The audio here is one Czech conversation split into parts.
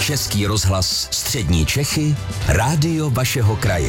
Český rozhlas Střední Čechy, rádio vašeho kraje.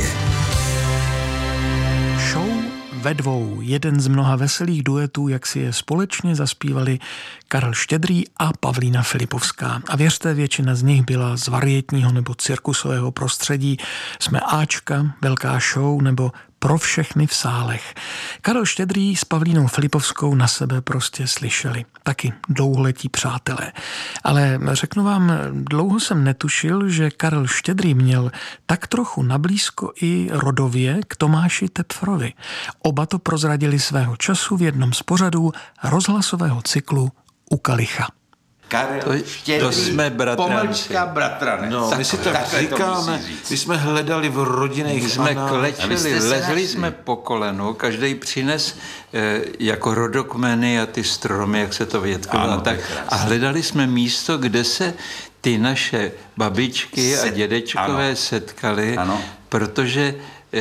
Show ve dvou, jeden z mnoha veselých duetů, jak si je společně zaspívali Karel Štědrý a Pavlína Filipovská. A věřte, většina z nich byla z varietního nebo cirkusového prostředí. Jsme Ačka, velká show nebo Pro všechny v sálech. Karel Štědrý s Pavlínou Filipovskou na sebe prostě slyšeli. Taky dlouholetí přátelé. Ale řeknu vám, dlouho jsem netušil, že Karel Štědrý měl tak trochu nablízko i rodově k Tomáši Tepfrovi. Oba to prozradili svého času v jednom z pořadů rozhlasového cyklu U kalicha. Karel Štědrý, to jsme pomlčka bratranec. No, my si tak říkáme, my jsme hledali v rodinných my jsme klečeli, lezli jsme po kolenu, každý přines jako rodokmeny a ty stromy, jak se to větkalo, a hledali jsme místo, kde se ty naše babičky a dědečkové setkali, protože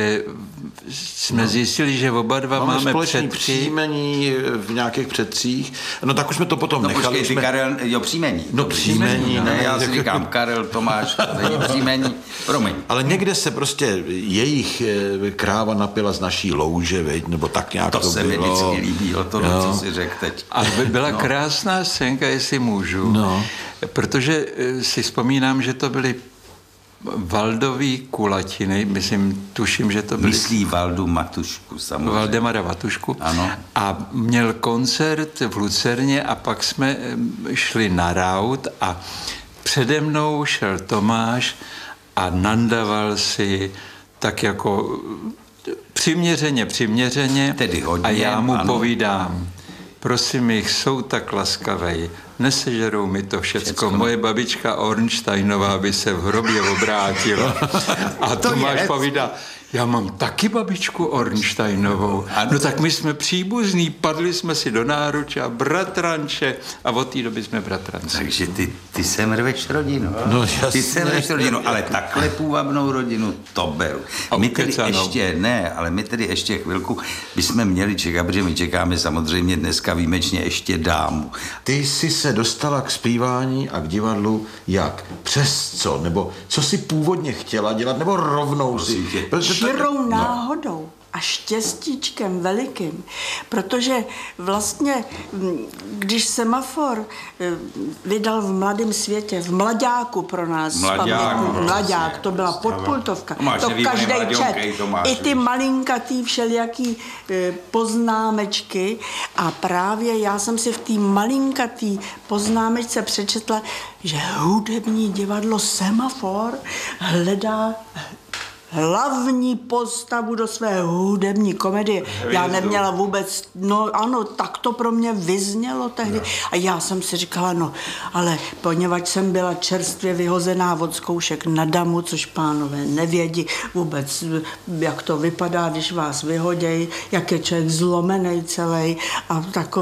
jsme zjistili, že oba dva máme předky. Příjmení v nějakých předcích. No tak už jsme to potom nechali. Počkej, Karel, příjmení. No příjmení, ne, já si říkám Karel, Tomáš, to není příjmení, promiň. Ale někde se prostě jejich kráva napila z naší louže, veď, nebo tak nějak to bylo. To se mi vždycky líbilo, co si řekl teď. A byla krásná scénka, jestli můžu, protože si vzpomínám, že to byly Valdový kulatiny, tuším, že to byly... Myslí Valdu Matušku, samozřejmě. Valdemara Matušku. Ano. A měl koncert v Lucerně a pak jsme šli na raut a přede mnou šel Tomáš a nandaval si tak jako přiměřeně. Tedy hodně, a já mu povídám, prosím jich, jsou tak laskavej, nesežerou mi to všecko. Moje babička Ornsteinová by se v hrobě obrátila. A Tomáš povídá, já mám taky babičku Ornsteinovou. No tak my jsme příbuzní, padli jsme si do náruče a bratranče a od té doby jsme bratranci. Takže ty sem rveš rodinu. No jasně. Ty sem rveš rodinu, ale takhle půvabnou rodinu to beru. My tedy ještě chvilku bychom měli čekat, protože my čekáme samozřejmě dneska výjimečně ještě dámu. Ty jsi se dostala k zpívání a k divadlu jak? Přes co? Nebo co jsi původně chtěla dělat? Nebo rovnou si? Čirou náhodou a štěstíčkem velikým, protože vlastně, když Semafor vydal v Mladém světě, v Mlaďáku pro nás, Mlaďák, to byla podpultovka, to každý čet, i ty malinkatý všelijaký poznámečky a právě já jsem si v té malinkatý poznámečce přečetla, že hudební divadlo Semafor hledá hlavní postavu do své hudební komedie. Já neměla vůbec, tak to pro mě vyznělo tehdy. A já jsem si říkala, ale poněvadž jsem byla čerstvě vyhozená od zkoušek na damu, což pánové nevědí vůbec, jak to vypadá, když vás vyhodějí, jak je člověk zlomenej celý a takový.